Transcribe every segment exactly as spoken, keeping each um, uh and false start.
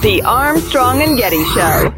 The Armstrong and Getty Show.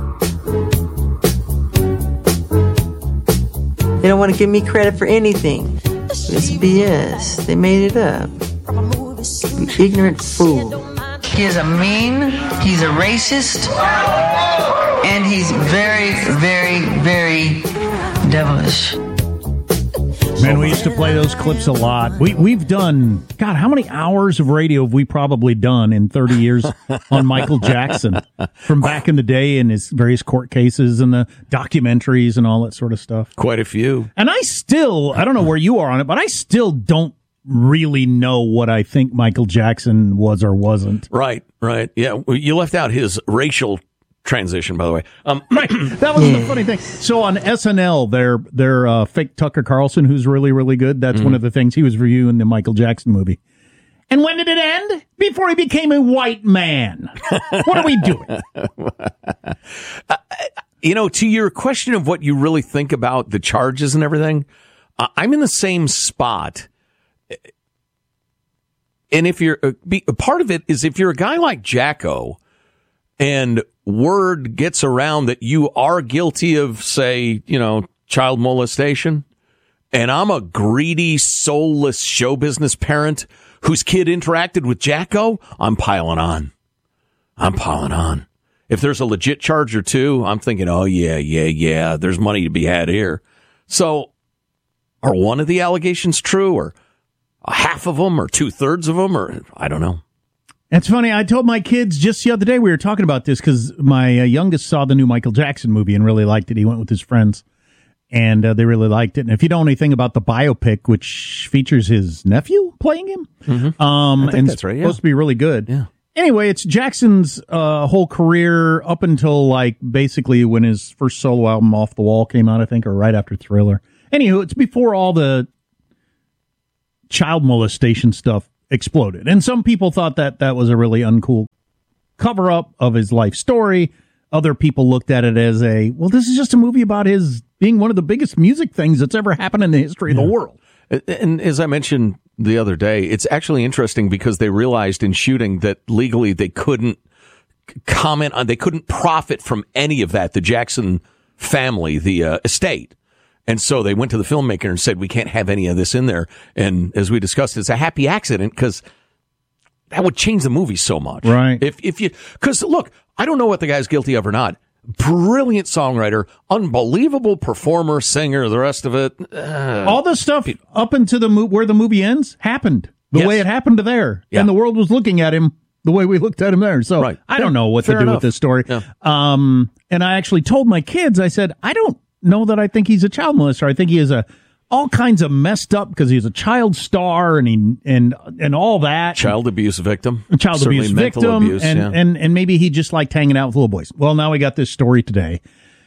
They don't want to give me credit for anything. It's B S. They made it up. You ignorant fool. He is a mean, he's a racist, and he's very, very, very devilish. Man, we used to play those clips a lot. We, we've done, God, how many hours of radio have we probably done in thirty years on Michael Jackson from back in the day in his various court cases and the documentaries and all that sort of stuff? Quite a few. And I still, I don't know where you are on it, but I still don't really know what I think Michael Jackson was or wasn't. Right, right. Yeah, you left out his racial transition, by the way. Um, right. That was the funny thing. So on S N L, their their uh, fake Tucker Carlson, who's really, really good, that's mm-hmm. one of the things he was reviewing the Michael Jackson movie. And when did it end? Before he became a white man. What are we doing? uh, you know, to your question of what you really think about the charges and everything, uh, I'm in the same spot. And if you're, uh, be, part of it is if you're a guy like Jacko and word gets around that you are guilty of, say, you know, child molestation, and I'm a greedy, soulless show business parent whose kid interacted with Jacko, I'm piling on. I'm piling on. If there's a legit charge or two, I'm thinking, oh, yeah, yeah, yeah, there's money to be had here. So are one of the allegations true, or half of them, or two-thirds of them, or I don't know. It's funny. I told my kids just the other day, we were talking about this because my uh, youngest saw the new Michael Jackson movie and really liked it. He went with his friends, and uh, they really liked it. And if you don't know anything about the biopic, which features his nephew playing him, mm-hmm. um, I think and that's right, yeah. supposed to be really good. Yeah. Anyway, it's Jackson's uh, whole career up until like basically when his first solo album, Off the Wall, came out, I think, or right after Thriller. Anywho, it's before all the child molestation stuff exploded. And some people thought that that was a really uncool cover-up of his life story. Other people looked at it as a, well, this is just a movie about his being one of the biggest music things that's ever happened in the history yeah. of the world. And as I mentioned the other day, it's actually interesting because they realized in shooting that legally they couldn't comment on, they couldn't profit from any of that, the Jackson family, the uh, estate. And so they went to the filmmaker and said, we can't have any of this in there. And as we discussed, it's a happy accident because that would change the movie so much. Right. If, if you, because look, I don't know what the guy's guilty of or not. Brilliant songwriter, unbelievable performer, singer, the rest of it. Uh, All the stuff up into the mo- where the movie ends happened the yes. way it happened to there. Yeah. And the world was looking at him the way we looked at him there. So right. I don't know what Fair to do enough. with this story. Yeah. Um, and I actually told my kids, I said, I don't know that I think he's a child molester. I think he is a all kinds of messed up because he's a child star and he and and all that. Child abuse victim. Child Certainly abuse mental victim. Abuse, and, yeah. and and maybe he just liked hanging out with little boys. Well, now we got this story today.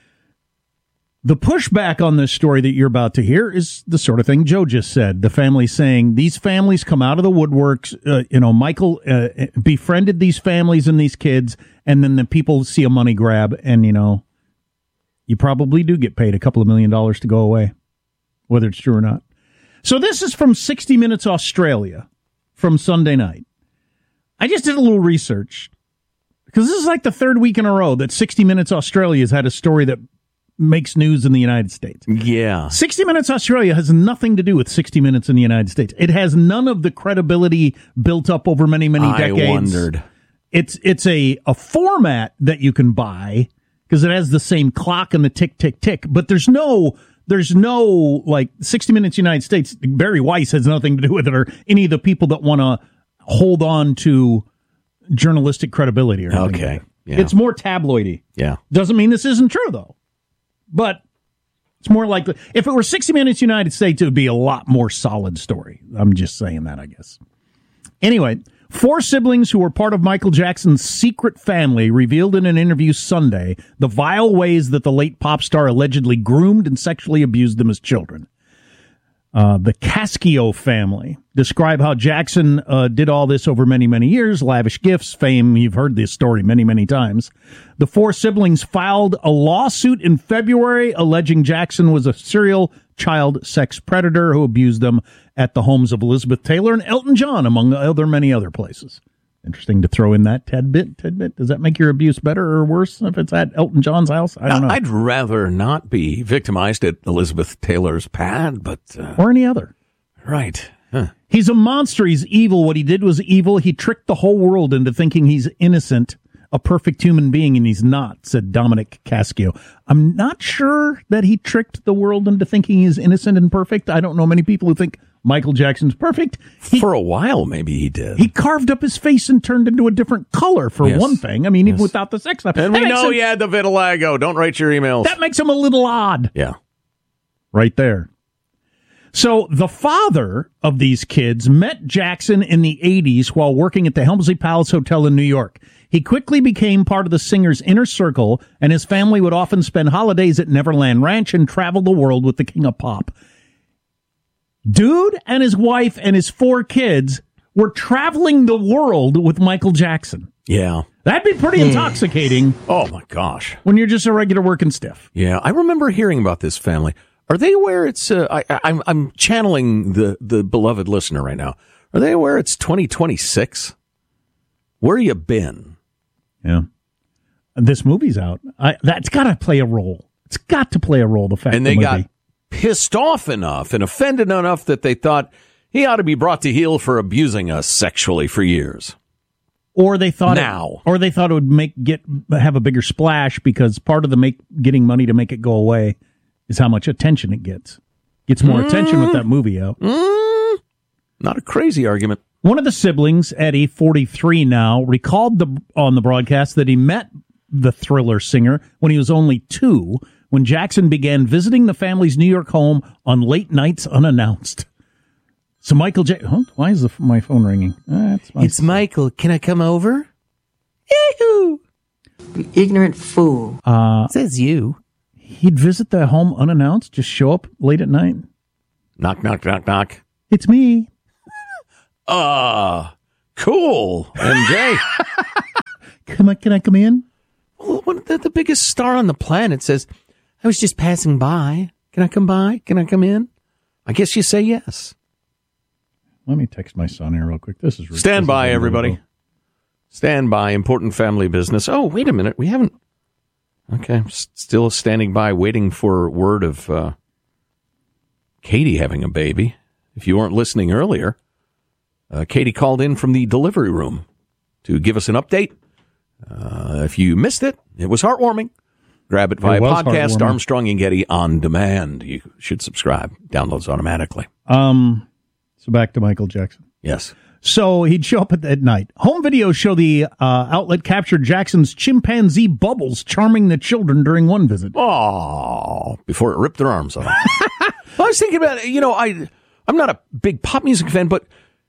The pushback on this story that you're about to hear is the sort of thing Joe just said. The family saying these families come out of the woodworks. Uh, you know, Michael uh, befriended these families and these kids, and then the people see a money grab, and you know, you probably do get paid a couple of million dollars to go away, whether it's true or not. So this is from sixty minutes Australia from Sunday night. I just did a little research because this is like the third week in a row that sixty minutes Australia has had a story that makes news in the United States. Yeah. sixty minutes Australia has nothing to do with sixty minutes in the United States. It has none of the credibility built up over many, many decades. I wondered. It's, it's a, a format that you can buy because it has the same clock and the tick, tick, tick, but there's no, there's no, like, sixty minutes United States, Barry Weiss has nothing to do with it, or any of the people that want to hold on to journalistic credibility or anything. Okay. Yeah. It's more tabloidy. Yeah. Doesn't mean this isn't true, though. But it's more likely, if it were sixty minutes United States, it would be a lot more solid story. I'm just saying that, I guess. Anyway, four siblings who were part of Michael Jackson's secret family revealed in an interview Sunday the vile ways that the late pop star allegedly groomed and sexually abused them as children. Uh, the Cascio family describe how Jackson uh, did all this over many, many years, lavish gifts, fame. You've heard this story many, many times. The four siblings filed a lawsuit in February alleging Jackson was a serial child sex predator who abused them at the homes of Elizabeth Taylor and Elton John, among other many other places. Interesting to throw in that tidbit. Tidbit. Does that make your abuse better or worse if it's at Elton John's house? I don't know. I'd rather not be victimized at Elizabeth Taylor's pad, but uh, or any other. Right. Huh. He's a monster. He's evil. What he did was evil. He tricked the whole world into thinking he's innocent, a perfect human being, and he's not, said Dominic Cascio. I'm not sure that he tricked the world into thinking he's innocent and perfect. I don't know many people who think Michael Jackson's perfect. He, for a while, maybe he did. He carved up his face and turned into a different color, for yes. one thing. I mean, yes. even without the sex life. And that we know him, he had the vitiligo. Don't write your emails. That makes him a little odd. Yeah. Right there. So the father of these kids met Jackson in the eighties while working at the Helmsley Palace Hotel in New York. He quickly became part of the singer's inner circle, and his family would often spend holidays at Neverland Ranch and travel the world with the King of Pop. Dude and his wife and his four kids were traveling the world with Michael Jackson. Yeah. That'd be pretty intoxicating. Oh, my gosh. When you're just a regular working stiff. Yeah, I remember hearing about this family. Are they aware it's, uh, I, I, I'm, I'm channeling the, the beloved listener right now. Are they aware it's twenty twenty-six? Where you been? Yeah. This movie's out. I, that's got to play a role. It's got to play a role, the fact And they the got movie. pissed off enough and offended enough that they thought he ought to be brought to heel for abusing us sexually for years. Or they thought now. It, or they thought it would make get have a bigger splash because part of the make getting money to make it go away is how much attention it gets. Gets more mm. attention with that movie out. Mm. Not a crazy argument. One of the siblings, Eddie, forty-three now, recalled the on the broadcast that he met the Thriller singer when he was only two, when Jackson began visiting the family's New York home on late nights unannounced. So Michael J. Huh? Why is the, my phone ringing? Uh, it's my it's Michael. Can I come over? Yahoo! You ignorant fool. Uh, Says you. He'd visit the home unannounced, just show up late at night. Knock, knock, knock, knock. It's me. Uh, cool. M J. Come on, can I come in? Well, what, the, the biggest star on the planet says, I was just passing by. Can I come by? Can I come in? I guess you say yes. Let me text my son here real quick. This is Stand by, everybody. Stand by. Important family business. Oh, wait a minute. We haven't. Okay. I'm still standing by, waiting for word of uh, Katie having a baby. If you weren't listening earlier, uh, Katie called in from the delivery room to give us an update. Uh, if you missed it, it was heartwarming. Grab it via it podcast, Armstrong and Getty on demand. You should subscribe. Downloads automatically. Um. So back to Michael Jackson. Yes. So he'd show up at, at night. Home videos show the uh, outlet captured Jackson's chimpanzee Bubbles charming the children during one visit. Oh, before it ripped their arms off. I was thinking about, you know, I, I'm not a big pop music fan, but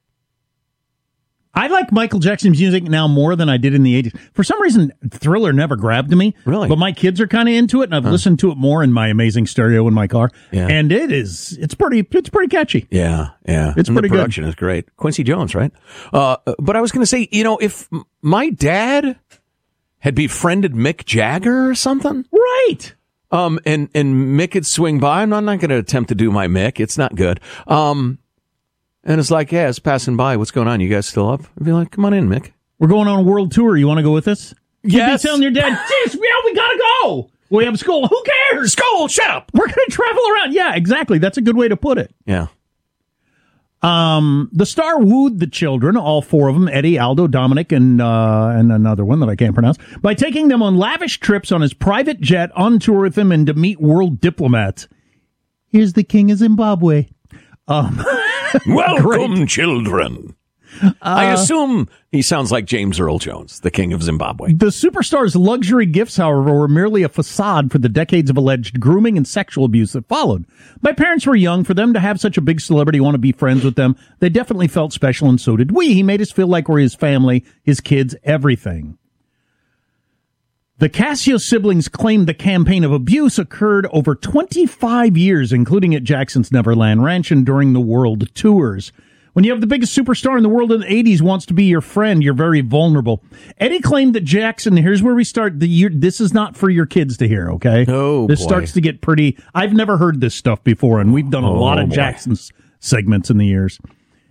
I like Michael Jackson's music now more than I did in the eighties. For some reason, Thriller never grabbed me. Really? But my kids are kind of into it, and I've huh. listened to it more in my amazing stereo in my car. Yeah. And it is, it's pretty, it's pretty catchy. Yeah, yeah. It's and pretty the production good. is great. Quincy Jones, right? Uh, but I was going to say, you know, if my dad had befriended Mick Jagger or something. Right. Um, and, and Mick would swing by. I'm not, not going to attempt to do my Mick. It's not good. Um, And it's like, yeah, it's passing by. What's going on? You guys still up? I'd be like, come on in, Mick. We're going on a world tour. You want to go with us? Yes. You'd be telling your dad, geez, yeah, we got to go. We have school. Who cares? School, shut up. We're going to travel around. Yeah, exactly. That's a good way to put it. Yeah. Um, the star wooed the children, all four of them, Eddie, Aldo, Dominic, and uh, and another one that I can't pronounce, by taking them on lavish trips on his private jet on tour with him and to meet world diplomats. Here's the King of Zimbabwe. Um, Welcome, great. children. Uh, I assume he sounds like James Earl Jones, the King of Zimbabwe. The superstar's luxury gifts, however, were merely a facade for the decades of alleged grooming and sexual abuse that followed. My parents were young. For them to have such a big celebrity want to be friends with them, they definitely felt special, and so did we. He made us feel like we're his family, his kids, everything. The Cascio siblings claimed the campaign of abuse occurred over twenty-five years, including at Jackson's Neverland Ranch and during the world tours. When you have the biggest superstar in the world in the eighties wants to be your friend, you're very vulnerable. Eddie claimed that Jackson, here's where we start, the year, this is not for your kids to hear, okay? Oh, This boy. starts to get pretty, I've never heard this stuff before, and we've done a Oh, lot of boy. Jackson's segments in the years.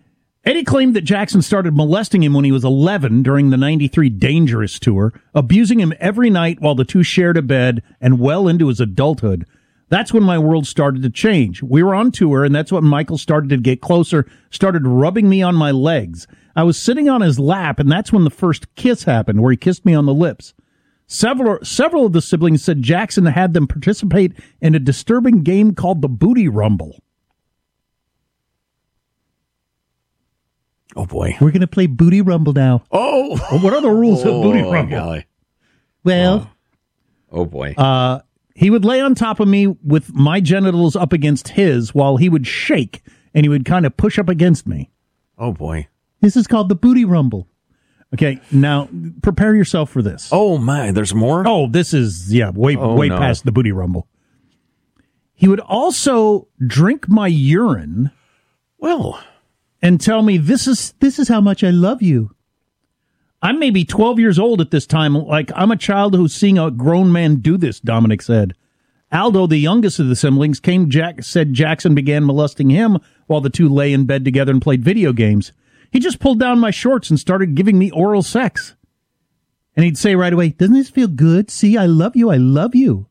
Eddie claimed that Jackson started molesting him when he was eleven during the ninety-three Dangerous tour, abusing him every night while the two shared a bed and well into his adulthood. That's when my world started to change. We were on tour, and that's when Michael started to get closer, started rubbing me on my legs. I was sitting on his lap, and that's when the first kiss happened, where he kissed me on the lips. Several several of the siblings said Jackson had them participate in a disturbing game called the Booty Rumble. Oh, boy. We're going to play Booty Rumble now. Oh! Well, what are the rules oh, of Booty Rumble? Golly. Well, oh, oh boy. Uh, he would lay on top of me with my genitals up against his while he would shake, and he would kind of push up against me. Oh, boy. This is called the Booty Rumble. Okay, now prepare yourself for this. Oh, my, there's more? Oh, this is, yeah, way, oh, way no. past the Booty Rumble. He would also drink my urine. Well... and tell me, this is this is how much I love you. I'm maybe twelve years old at this time. Like, I'm a child who's seeing a grown man do this, Dominic said. Aldo, the youngest of the siblings, came Jack said Jackson began molesting him while the two lay in bed together and played video games. He just pulled down my shorts and started giving me oral sex. And he'd say right away, doesn't this feel good? See, I love you, I love you.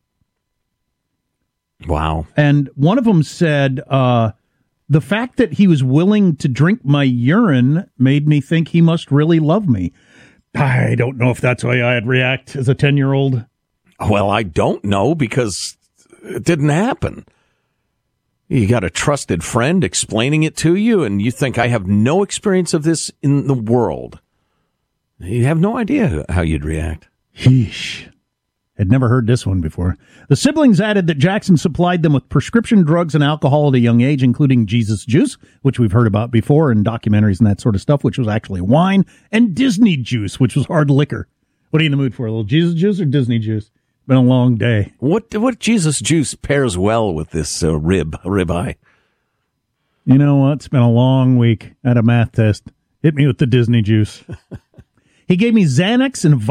Wow. And one of them said, uh... the fact that he was willing to drink my urine made me think he must really love me. I don't know if that's the way I'd react as a ten-year-old. Well, I don't know because it didn't happen. You got a trusted friend explaining it to you, and you think, I have no experience of this in the world. You have no idea how you'd react. Yeesh. Had never heard this one before. The siblings added that Jackson supplied them with prescription drugs and alcohol at a young age, including Jesus Juice, which we've heard about before in documentaries and that sort of stuff, which was actually wine, and Disney Juice, which was hard liquor. What are you in the mood for? A little Jesus Juice or Disney Juice? Been a long day. What what Jesus Juice pairs well with this uh, rib, ribeye? You know what? It's been a long week. I had a math test. Hit me with the Disney Juice. He gave me Xanax and